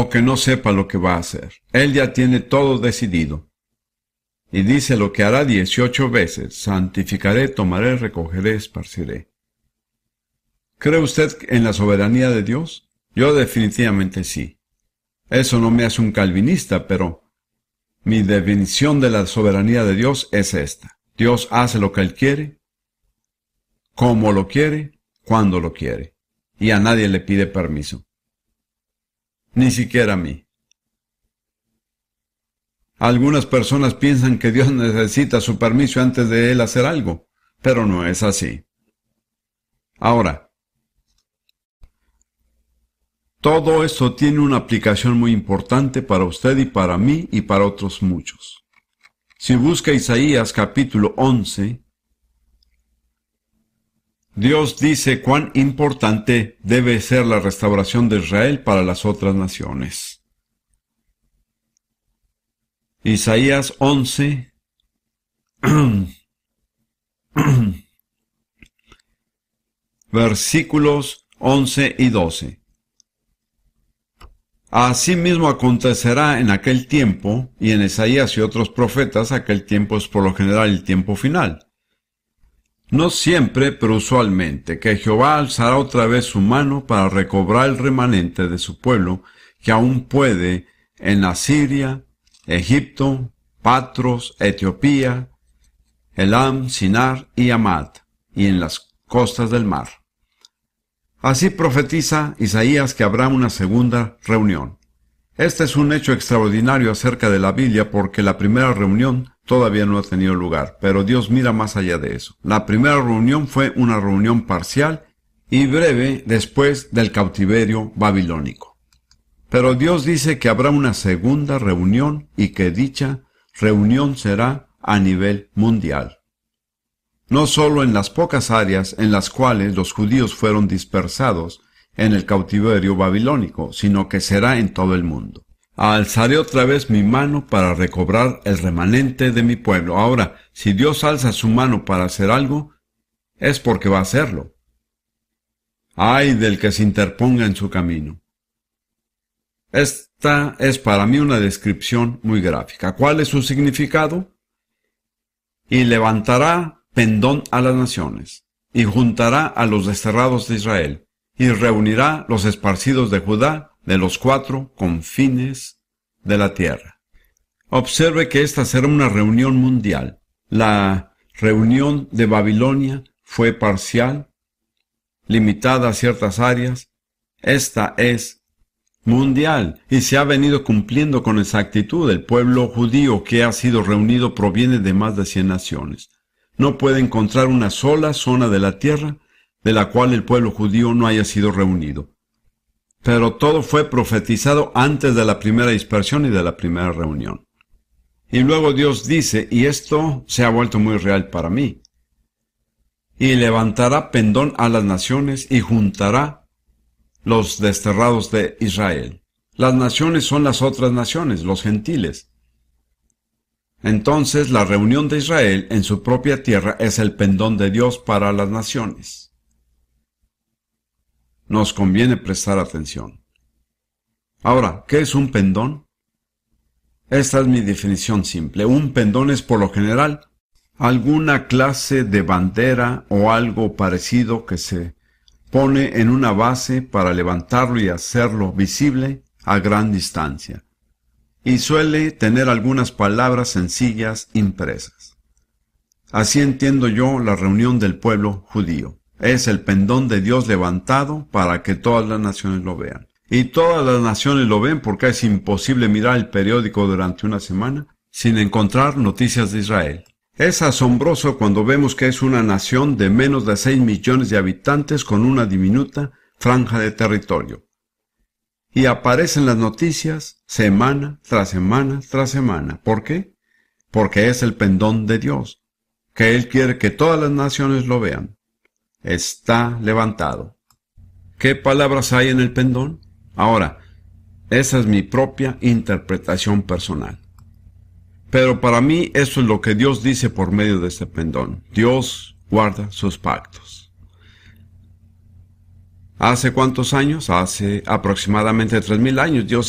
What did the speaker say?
o que no sepa lo que va a hacer. Él ya tiene todo decidido. Y dice lo que hará 18 veces: santificaré, tomaré, recogeré, esparciré. ¿Cree usted en la soberanía de Dios? Yo definitivamente sí. Eso no me hace un calvinista, pero mi definición de la soberanía de Dios es esta: Dios hace lo que Él quiere, como lo quiere, cuando lo quiere, y a nadie le pide permiso. Ni siquiera a mí. Algunas personas piensan que Dios necesita su permiso antes de Él hacer algo, pero no es así. Ahora, todo esto tiene una aplicación muy importante para usted y para mí y para otros muchos. Si busca Isaías capítulo 11, Dios dice cuán importante debe ser la restauración de Israel para las otras naciones. Isaías 11, versículos 11 y 12. Asimismo acontecerá en aquel tiempo, y en Isaías y otros profetas, aquel tiempo es por lo general el tiempo final. No siempre, pero usualmente, que Jehová alzará otra vez su mano para recobrar el remanente de su pueblo, que aún puede en Asiria, Egipto, Patros, Etiopía, Elam, Sinar y Amad, y en las costas del mar. Así profetiza Isaías que habrá una segunda reunión. Este es un hecho extraordinario acerca de la Biblia porque la primera reunión todavía no ha tenido lugar, pero Dios mira más allá de eso. La primera reunión fue una reunión parcial y breve después del cautiverio babilónico. Pero Dios dice que habrá una segunda reunión y que dicha reunión será a nivel mundial. No solo en las pocas áreas en las cuales los judíos fueron dispersados en el cautiverio babilónico, sino que será en todo el mundo. Alzaré otra vez mi mano para recobrar el remanente de mi pueblo. Ahora, si Dios alza su mano para hacer algo, es porque va a hacerlo. Ay del que se interponga en su camino. Esta es para mí una descripción muy gráfica. ¿Cuál es su significado? Y levantará pendón a las naciones, y juntará a los desterrados de Israel, y reunirá los esparcidos de Judá de los 4 confines de la tierra. Observe que esta será una reunión mundial. La reunión de Babilonia fue parcial, limitada a ciertas áreas. Esta es mundial y se ha venido cumpliendo con exactitud. El pueblo judío que ha sido reunido proviene de más de 100 naciones. No puede encontrar una sola zona de la tierra de la cual el pueblo judío no haya sido reunido. Pero todo fue profetizado antes de la primera dispersión y de la primera reunión. Y luego Dios dice, y esto se ha vuelto muy real para mí, y levantará pendón a las naciones y juntará los desterrados de Israel. Las naciones son las otras naciones, los gentiles. Entonces la reunión de Israel en su propia tierra es el pendón de Dios para las naciones. Nos conviene prestar atención. Ahora, ¿qué es un pendón? Esta es mi definición simple. Un pendón es por lo general alguna clase de bandera o algo parecido que se pone en una base para levantarlo y hacerlo visible a gran distancia. Y suele tener algunas palabras sencillas impresas. Así entiendo yo la reunión del pueblo judío. Es el pendón de Dios levantado para que todas las naciones lo vean. Y todas las naciones lo ven porque es imposible mirar el periódico durante una semana sin encontrar noticias de Israel. Es asombroso cuando vemos que es una nación de menos de 6 millones de habitantes con una diminuta franja de territorio. Y aparecen las noticias semana tras semana tras semana. ¿Por qué? Porque es el pendón de Dios, que Él quiere que todas las naciones lo vean. Está levantado. ¿Qué palabras hay en el pendón? Ahora, esa es mi propia interpretación personal. Pero para mí eso es lo que Dios dice por medio de este pendón. Dios guarda sus pactos. ¿Hace cuántos años? Hace aproximadamente 3000 años Dios